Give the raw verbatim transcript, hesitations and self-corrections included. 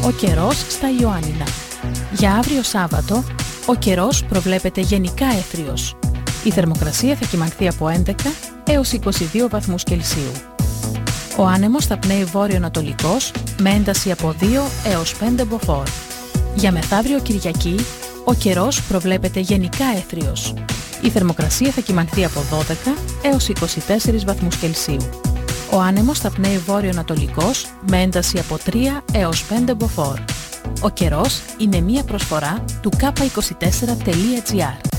Ο καιρός στα Ιωάννινα. Για αύριο Σάββατο, ο καιρός προβλέπεται γενικά έθριος. Η θερμοκρασία θα κυμανθεί από έντεκα έως είκοσι δύο βαθμούς Κελσίου. Ο άνεμος θα πνέει βόρειο-ανατολικός με ένταση από δύο έως πέντε μποφόρ. Για μεθαύριο Κυριακή, ο καιρός προβλέπεται γενικά έθριος. Η θερμοκρασία θα κυμανθεί από δώδεκα έως είκοσι τέσσερις βαθμούς Κελσίου. Ο άνεμος θα πνέει βόρειο-ανατολικός με ένταση από τρία έως πέντε μποφόρ. Ο καιρός είναι μία προσφορά του κάπα είκοσι τέσσερα τελεία τζι άρ.